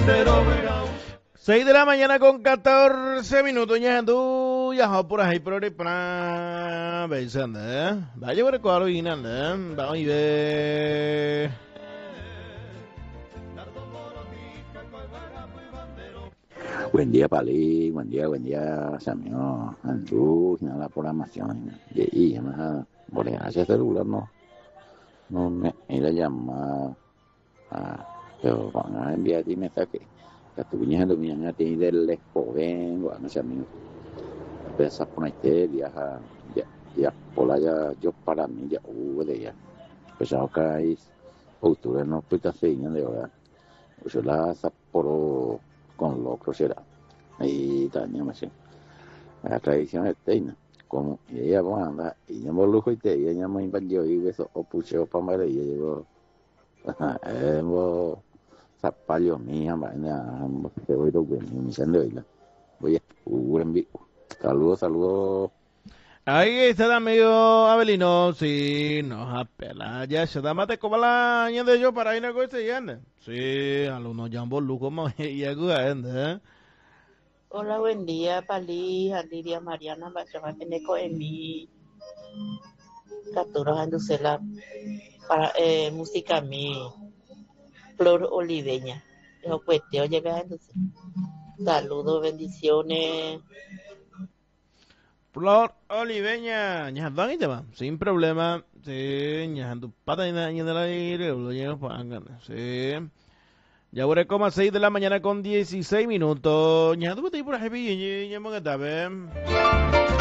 6 de la mañana con 14 minutos, ya tú, ya por ahí, por ahí, para pensando, vaya por el cuadro y nada, vamos a ver. Buen día, Samuel, Andrew, la programación. Y además, por desgracia, celular no me era llamar pero cuando enviar ti mensaje, que tu niña lo viene a ti del joven, bueno, Samuel, empieza a ponerte, ya, por allá, yo para mí, ya, de ya. Pues ahora hay postura, no puede hacer, de verdad. Pues yo la Sapporo con locro será. Ahí también me sé. La tradición es teina. Como ella va a andar, y yo me lujo y te, ella me invadió y beso o pucheo para madre, y yo digo, hemos zapallo mía, vaina, te voy a ver, mi sendo y la. Voy a, en vivo. Saludos. Ahí está el amigo Abelino, sí, nos apela, ya se da mate como la año de yo para ir a coche y anda. Sí, a los no jambos luco más y a anda, Hola, buen día, Pali, Lidia Mariana, Bachabateneco, en mi captura Andusela para música mi flor oliveña. Yo cueteo llega a saludos, bendiciones. Flor Oliveña, ñahandán y tema, sin problema, sí, ñahandu pata y en el aire, lo llevo para ganar, sí. Ya voy a como 6 de la mañana con 16 minutos, ñahandu pata y por ahí, ñahandu pata,